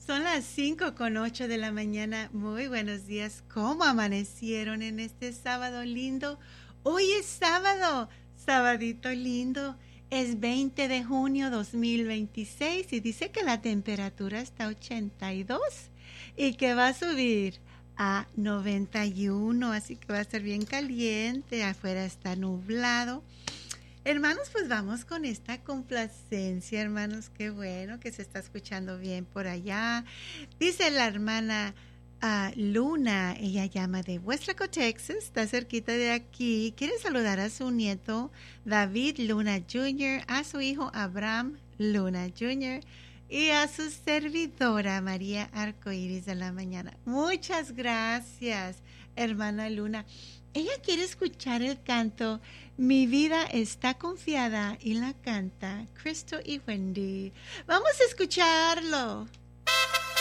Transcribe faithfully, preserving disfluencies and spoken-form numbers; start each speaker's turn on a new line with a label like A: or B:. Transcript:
A: Son las cinco con ocho de la mañana. Muy buenos días. ¿Cómo amanecieron en este sábado lindo? Hoy es sábado, sabadito lindo. Es veinte de junio dos mil veintiséis y dice que la temperatura está ochenta y dos y que va a subir a noventa y uno, así que va a ser bien caliente. Afuera está nublado. Hermanos, pues vamos con esta complacencia, hermanos, qué bueno que se está escuchando bien por allá. Dice la hermana uh, Luna, ella llama de Weslaco, Texas, está cerquita de aquí. Quiere saludar a su nieto David Luna junior, a su hijo Abraham Luna junior y a su servidora María Arcoíris de la Mañana. Muchas gracias, hermana Luna. Ella quiere escuchar el canto Mi vida está confiada y la canta Cristo y Wendy. Vamos a escucharlo.